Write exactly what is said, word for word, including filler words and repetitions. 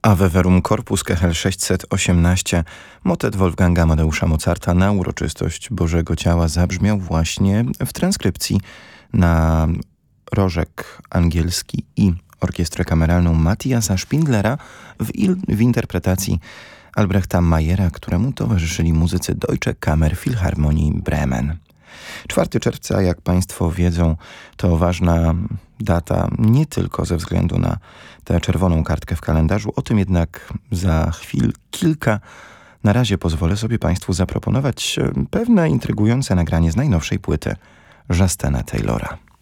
Ave Verum Corpus Kehel sześćset osiemnaście, motet Wolfganga Amadeusza Mozarta na uroczystość Bożego Ciała zabrzmiał właśnie w transkrypcji na rożek angielski i orkiestrę kameralną Matthiasa Spindlera w, il, w interpretacji Albrechta Mayera, któremu towarzyszyli muzycy Deutsche Kammerphilharmonie Bremen. czwartego czerwca, jak Państwo wiedzą, to ważna data nie tylko ze względu na tę czerwoną kartkę w kalendarzu, o tym jednak za chwil kilka. Na razie pozwolę sobie Państwu zaproponować pewne intrygujące nagranie z najnowszej płyty Justena Taylora.